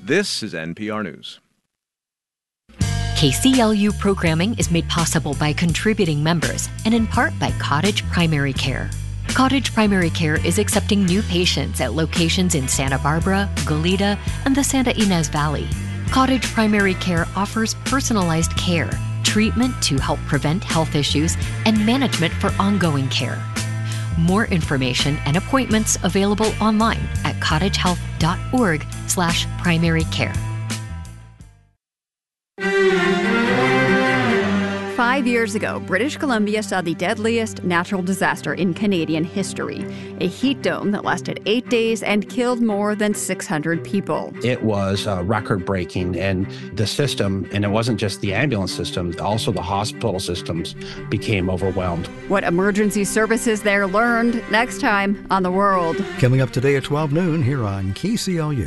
This is NPR News. KCLU programming is made possible by contributing members and in part by Cottage Primary Care. Cottage Primary Care is accepting new patients at locations in Santa Barbara, Goleta, and the Santa Ynez Valley. Cottage Primary Care offers personalized care, treatment to help prevent health issues, and management for ongoing care. More information and appointments available online at cottagehealth.org/primary-care. 5 years ago, British Columbia saw the deadliest natural disaster in Canadian history, a heat dome that lasted 8 days and killed more than 600 people. It was record-breaking, and the system, and it wasn't just the ambulance system, also the hospital systems became overwhelmed. What emergency services there learned next time on The World. Coming up today at 12 noon here on KCLU.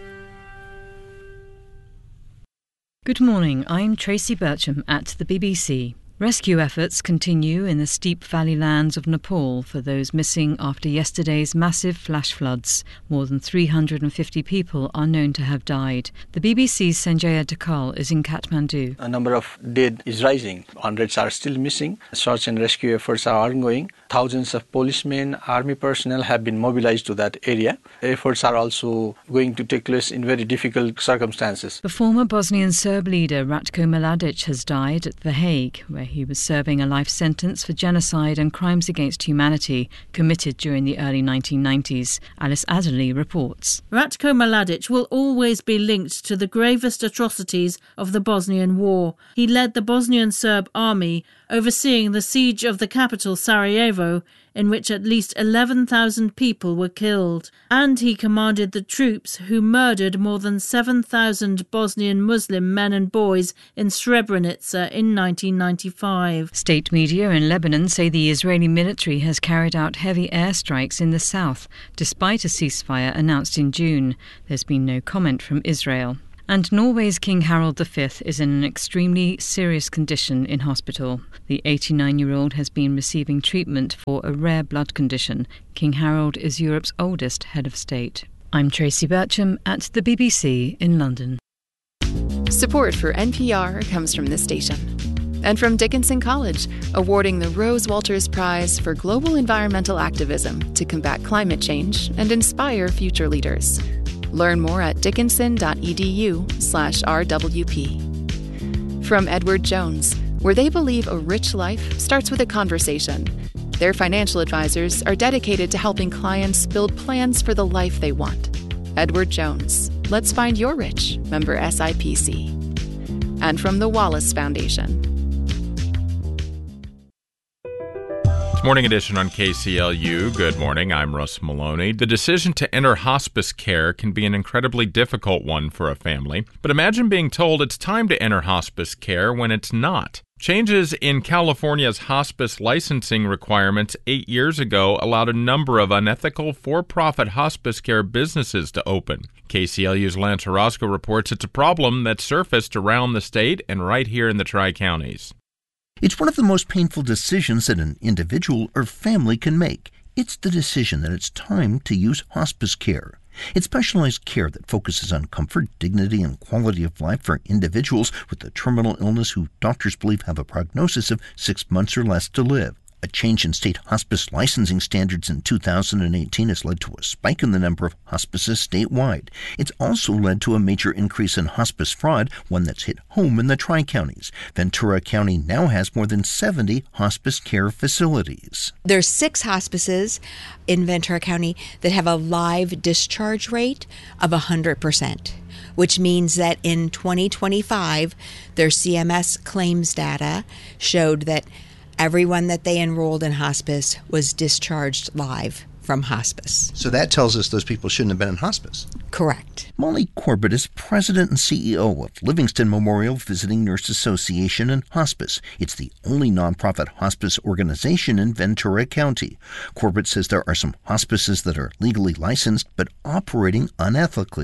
Good morning, I'm Tracy Bircham at the BBC. Rescue efforts continue in the steep valley lands of Nepal for those missing after yesterday's massive flash floods. More than 350 people are known to have died. The BBC's Sanjaya Dakal is in Kathmandu. A number of dead is rising. Hundreds are still missing. Search and rescue efforts are ongoing. Thousands of policemen, army personnel have been mobilized to that area. Efforts are also going to take place in very difficult circumstances. The former Bosnian Serb leader Ratko Mladic has died at The Hague, where he was serving a life sentence for genocide and crimes against humanity committed during the early 1990s. Alice Adderley reports. Ratko Mladic will always be linked to the gravest atrocities of the Bosnian War. He led the Bosnian Serb army, overseeing the siege of the capital Sarajevo, in which at least 11,000 people were killed. And he commanded the troops who murdered more than 7,000 Bosnian Muslim men and boys in Srebrenica in 1995. State media in Lebanon say the Israeli military has carried out heavy airstrikes in the south, despite a ceasefire announced in June. There's been no comment from Israel. And Norway's King Harald V is in an extremely serious condition in hospital. The 89-year-old has been receiving treatment for a rare blood condition. King Harald is Europe's oldest head of state. I'm Tracy Bircham at the BBC in London. Support for NPR comes from this station. And from Dickinson College, awarding the Rose Walters Prize for Global Environmental Activism to combat climate change and inspire future leaders. Learn more at dickinson.edu/RWP. From Edward Jones, where they believe a rich life starts with a conversation. Their financial advisors are dedicated to helping clients build plans for the life they want. Edward Jones, let's find your rich, member SIPC. And from the Wallace Foundation. Morning edition on KCLU. Good morning, I'm Russ Maloney. The decision to enter hospice care can be an incredibly difficult one for a family, but imagine being told it's time to enter hospice care when it's not. Changes in California's hospice licensing requirements 8 years ago allowed a number of unethical for-profit hospice care businesses to open. KCLU's Lance Orozco reports it's a problem that surfaced around the state and right here in the Tri-Counties. It's one of the most painful decisions that an individual or family can make. It's the decision that it's time to use hospice care. It's specialized care that focuses on comfort, dignity, and quality of life for individuals with a terminal illness who doctors believe have a prognosis of 6 months or less to live. A change in state hospice licensing standards in 2018 has led to a spike in the number of hospices statewide. It's also led to a major increase in hospice fraud, one that's hit home in the Tri-Counties. Ventura County now has more than 70 hospice care facilities. There's 6 hospices in Ventura County that have a live discharge rate of 100%. Which means that in 2025, their CMS claims data showed that everyone that they enrolled in hospice was discharged live from hospice. So that tells us those people shouldn't have been in hospice. Correct. Molly Corbett is president and CEO of Livingston Memorial Visiting Nurse Association and Hospice. It's the only nonprofit hospice organization in Ventura County. Corbett says there are some hospices that are legally licensed but operating unethically.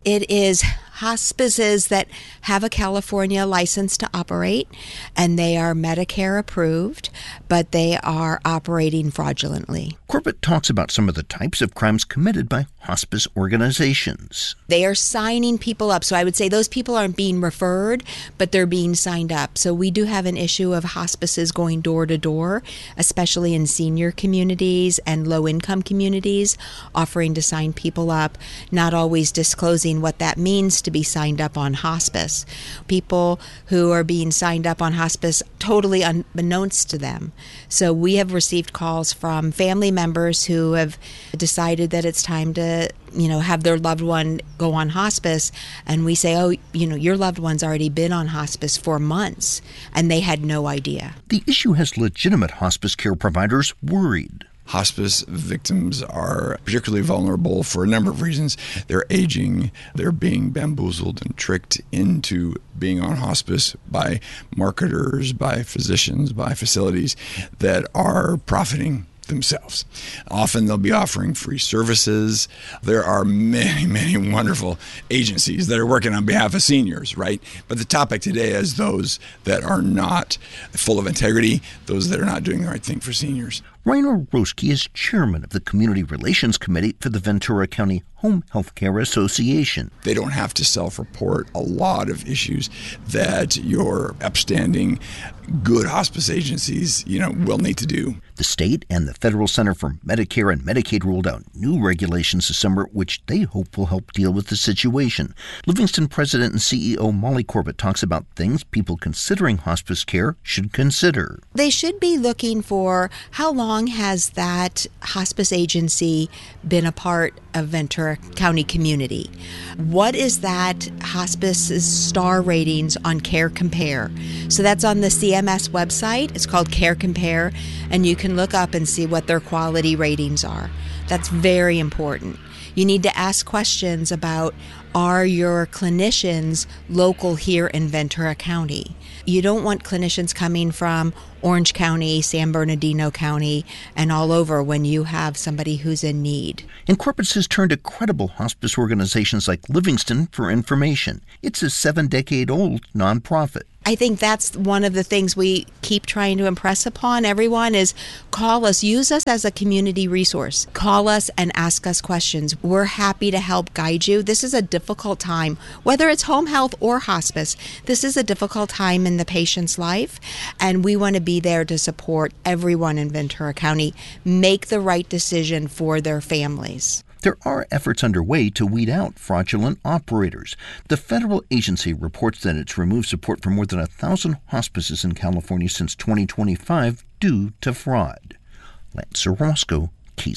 It is hospices that have a California license to operate, and they are Medicare approved, but they are operating fraudulently. Corbett talks about some of the types of crimes committed by hospice organizations. They are signing people up. So I would say those people aren't being referred, but they're being signed up. So we do have an issue of hospices going door to door, especially in senior communities and low-income communities, offering to sign people up, not always disclosing what that means to be signed up on hospice. People who are being signed up on hospice totally unbeknownst to them. So we have received calls from family members who have decided that it's time to, have their loved one go on hospice, and we say, your loved one's already been on hospice for months, and they had no idea. The issue has legitimate hospice care providers worried. Hospice victims are particularly vulnerable for a number of reasons. They're aging, they're being bamboozled and tricked into being on hospice by marketers, by physicians, by facilities that are profiting themselves. Often they'll be offering free services. There are many, many wonderful agencies that are working on behalf of seniors, right? But the topic today is those that are not full of integrity, those that are not doing the right thing for seniors. Rainer Roski is chairman of the Community Relations Committee for the Ventura County Home Health Care Association. They don't have to self-report a lot of issues that your upstanding, good hospice agencies, will need to do. The state and the Federal Center for Medicare and Medicaid rolled out new regulations this summer, which they hope will help deal with the situation. Livingston President and CEO Molly Corbett talks about things people considering hospice care should consider. They should be looking for how long has that hospice agency been a part of Ventura County community? What is that hospice's star ratings on Care Compare? So that's on the CMS website. It's called Care Compare, and you can look up and see what their quality ratings are. That's very important. You need to ask questions about, are your clinicians local here in Ventura County? You don't want clinicians coming from Orange County, San Bernardino County, and all over when you have somebody who's in need. And Corbett has turned to credible hospice organizations like Livingston for information. It's a 7-decade-old nonprofit. I think that's one of the things we keep trying to impress upon everyone is call us, use us as a community resource. Call us and ask us questions. We're happy to help guide you. This is a difficult time, whether it's home health or hospice. This is a difficult time in the patient's life, and we want to be there to support everyone in Ventura County make the right decision for their families. There are efforts underway to weed out fraudulent operators. The federal agency reports that it's removed support for more than 1,000 hospices in California since 2025 due to fraud. Lance Orozco,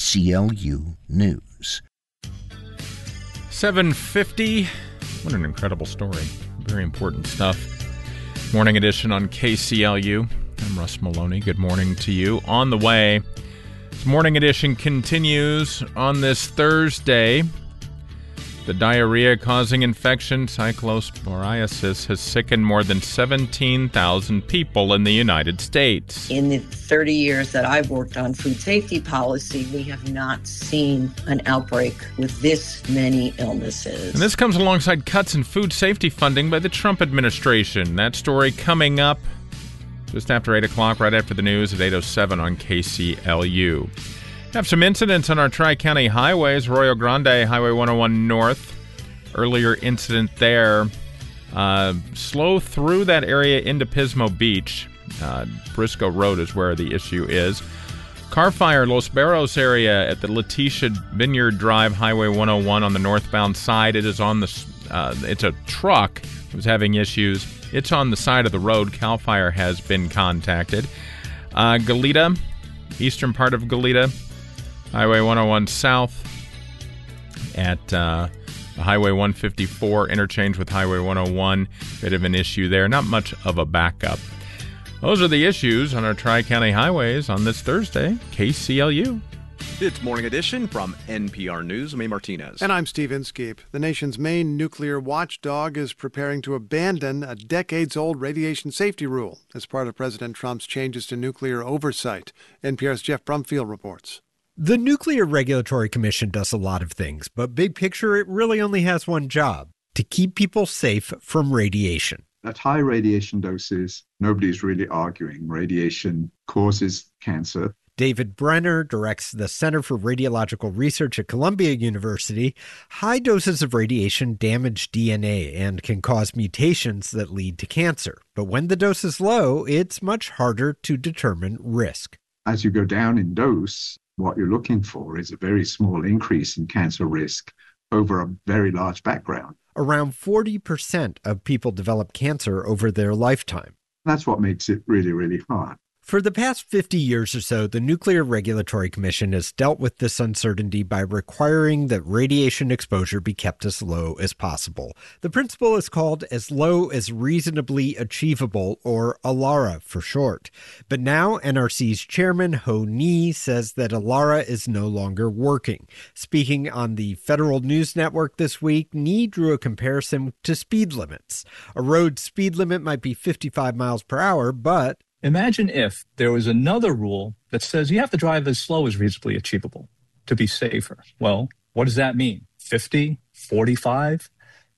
KCLU News. 7:50. What an incredible story. Very important stuff. Morning edition on KCLU. I'm Russ Maloney. Good morning to you. On the way, this morning edition continues on this Thursday. The diarrhea-causing infection, cyclosporiasis, has sickened more than 17,000 people in the United States. In the 30 years that I've worked on food safety policy, we have not seen an outbreak with this many illnesses. And this comes alongside cuts in food safety funding by the Trump administration. That story coming up just after 8 o'clock, right after the news at 8:07 on KCLU. Have some incidents on our Tri-County highways. Arroyo Grande, Highway 101 North. Earlier incident there. Slow through that area into Pismo Beach. Briscoe Road is where the issue is. Car fire, Los Barros area at the Leticia Vineyard Drive, Highway 101 on the northbound side. It is on the, it's a truck that was having issues. It's on the side of the road. CAL FIRE has been contacted. Goleta, eastern part of Goleta, Highway 101 south at Highway 154 interchange with Highway 101. Bit of an issue there. Not much of a backup. Those are the issues on our Tri-County highways on this Thursday. KCLU. It's Morning Edition from NPR News. I'm Martinez. And I'm Steve Inskeep. The nation's main nuclear watchdog is preparing to abandon a decades-old radiation safety rule as part of President Trump's changes to nuclear oversight. NPR's Jeff Brumfield reports. The Nuclear Regulatory Commission does a lot of things, but big picture, it really only has one job: to keep people safe from radiation. At high radiation doses, nobody's really arguing. Radiation causes cancer. David Brenner directs the Center for Radiological Research at Columbia University. High doses of radiation damage DNA and can cause mutations that lead to cancer. But when the dose is low, it's much harder to determine risk. As you go down in dose, what you're looking for is a very small increase in cancer risk over a very large background. Around 40% of people develop cancer over their lifetime. That's what makes it really, really hard. For the past 50 years or so, the Nuclear Regulatory Commission has dealt with this uncertainty by requiring that radiation exposure be kept as low as possible. The principle is called as low as reasonably achievable, or ALARA for short. But now NRC's chairman, Ho Ni, says that ALARA is no longer working. Speaking on the Federal News Network this week, Ni drew a comparison to speed limits. A road speed limit might be 55 miles per hour, but imagine if there was another rule that says you have to drive as slow as reasonably achievable to be safer. Well, what does that mean? 50, 45,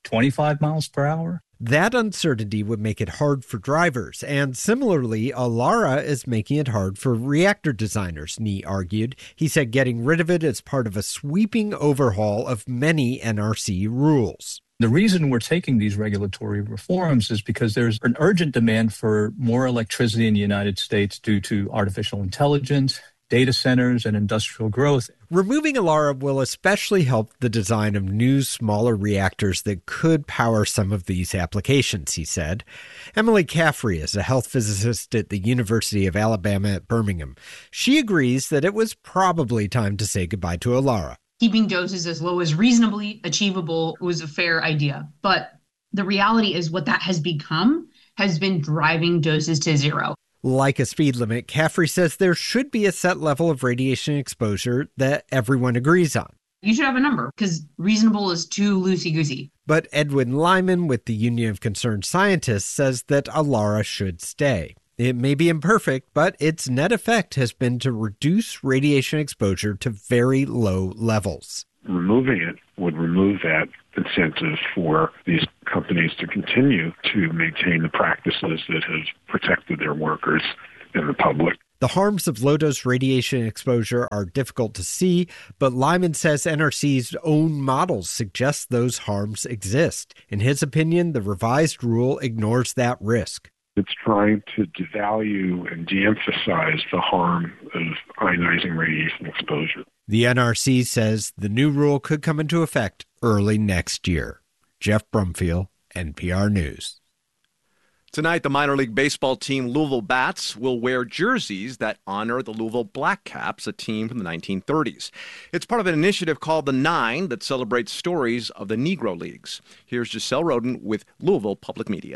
25 miles per hour? That uncertainty would make it hard for drivers, and similarly, ALARA is making it hard for reactor designers, Ni argued. He said getting rid of it is part of a sweeping overhaul of many NRC rules. The reason we're taking these regulatory reforms is because there's an urgent demand for more electricity in the United States due to artificial intelligence, data centers, and industrial growth. Removing ALARA will especially help the design of new, smaller reactors that could power some of these applications, he said. Emily Caffrey is a health physicist at the University of Alabama at Birmingham. She agrees that it was probably time to say goodbye to ALARA. Keeping doses as low as reasonably achievable was a fair idea. But the reality is what that has become has been driving doses to zero. Like a speed limit, Caffrey says there should be a set level of radiation exposure that everyone agrees on. You should have a number because reasonable is too loosey-goosey. But Edwin Lyman with the Union of Concerned Scientists says that ALARA should stay. It may be imperfect, but its net effect has been to reduce radiation exposure to very low levels. Removing it would remove that incentive for these companies to continue to maintain the practices that have protected their workers and the public. The harms of low-dose radiation exposure are difficult to see, but Lyman says NRC's own models suggest those harms exist. In his opinion, the revised rule ignores that risk. It's trying to devalue and de-emphasize the harm of ionizing radiation exposure. The NRC says the new rule could come into effect early next year. Jeff Brumfield, NPR News. Tonight, the minor league baseball team Louisville Bats will wear jerseys that honor the Louisville Black Caps, a team from the 1930s. It's part of an initiative called The Nine that celebrates stories of the Negro Leagues. Here's Giselle Roden with Louisville Public Media.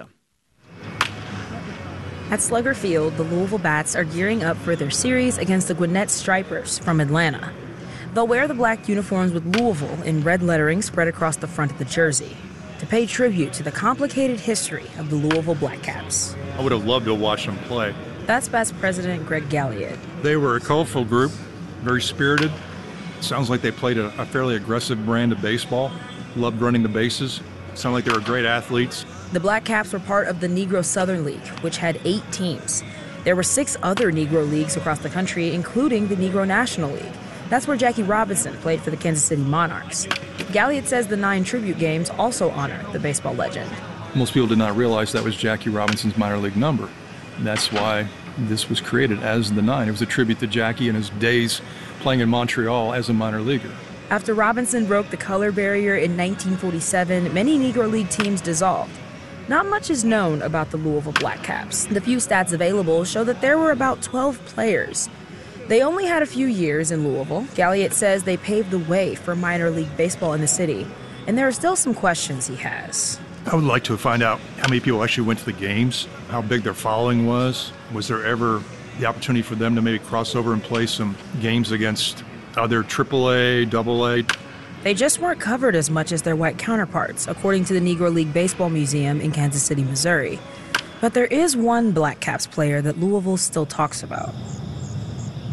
At Slugger Field, the Louisville Bats are gearing up for their series against the Gwinnett Stripers from Atlanta. They'll wear the black uniforms with Louisville in red lettering spread across the front of the jersey to pay tribute to the complicated history of the Louisville Black Caps. I would have loved to watch them play. That's Bats President Greg Galliot. They were a colorful group, very spirited. Sounds like they played a fairly aggressive brand of baseball, loved running the bases. Sound like they were great athletes. The Black Caps were part of the Negro Southern League, which had 8 teams. There were 6 other Negro leagues across the country, including the Negro National League. That's where Jackie Robinson played for the Kansas City Monarchs. Galliot says the 9 tribute games also honor the baseball legend. Most people did not realize that was Jackie Robinson's minor league number. That's why this was created as the 9. It was a tribute to Jackie and his days playing in Montreal as a minor leaguer. After Robinson broke the color barrier in 1947, many Negro League teams dissolved. Not much is known about the Louisville Black Caps. The few stats available show that there were about 12 players. They only had a few years in Louisville. Galliot says they paved the way for minor league baseball in the city, and there are still some questions he has. I would like to find out how many people actually went to the games, how big their following was. Was there ever the opportunity for them to maybe cross over and play some games against other AAA, AA? They just weren't covered as much as their white counterparts, according to the Negro League Baseball Museum in Kansas City, Missouri. But there is one Black Caps player that Louisville still talks about.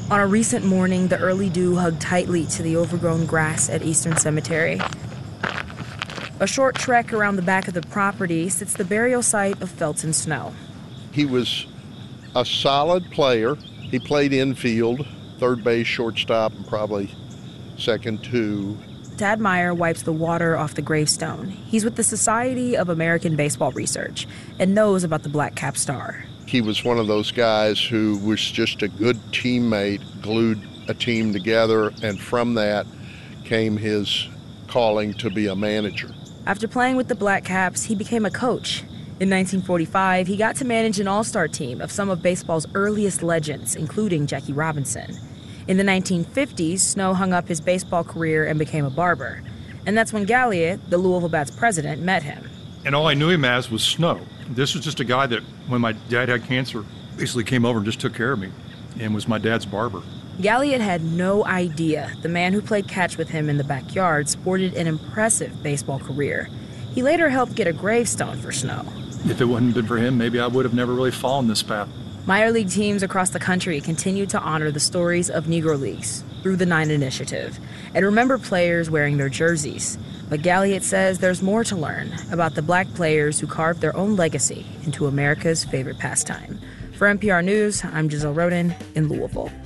On a recent morning, the early dew hugged tightly to the overgrown grass at Eastern Cemetery. A short trek around the back of the property sits the burial site of Felton Snow. He was a solid player. He played infield, third base, shortstop, and probably second too. Tad Meyer wipes the water off the gravestone. He's with the Society of American Baseball Research and knows about the Black Cap star. He was one of those guys who was just a good teammate, glued a team together, and from that came his calling to be a manager. After playing with the Black Caps, he became a coach. In 1945, he got to manage an all-star team of some of baseball's earliest legends, including Jackie Robinson. In the 1950s, Snow hung up his baseball career and became a barber. And that's when Galliot, the Louisville Bats president, met him. And all I knew him as was Snow. This was just a guy that, when my dad had cancer, basically came over and just took care of me and was my dad's barber. Galliot had no idea the man who played catch with him in the backyard sported an impressive baseball career. He later helped get a gravestone for Snow. If it hadn't been for him, maybe I would have never really fallen this path. Minor league teams across the country continue to honor the stories of Negro Leagues through the 9 Initiative and remember players wearing their jerseys. But Galliot says there's more to learn about the black players who carved their own legacy into America's favorite pastime. For NPR News, I'm Giselle Roden in Louisville.